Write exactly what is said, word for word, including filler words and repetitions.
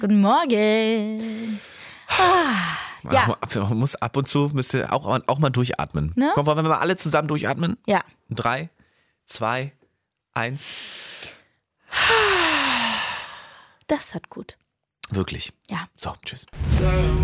Guten Morgen. Ah, ja. Man muss ab und zu müsste auch, auch mal durchatmen. Ne? Komm, wollen wir mal alle zusammen durchatmen? Ja. Drei, zwei, eins. Das hat gut. Wirklich. Ja. So, tschüss.